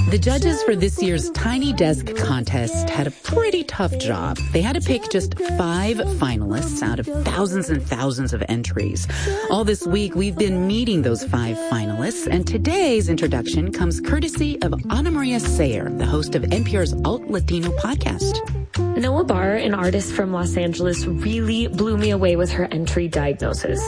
The judges for this year's Tiny Desk contest had a pretty tough job. They had to pick just 5 finalists out of thousands and thousands of entries. All this week, we've been meeting those 5 finalists, and today's introduction comes courtesy of Ana Maria Sayer, the host of NPR's Alt Latino podcast. Noah Barr, an artist from Los Angeles, really blew me away with her entry diagnosis.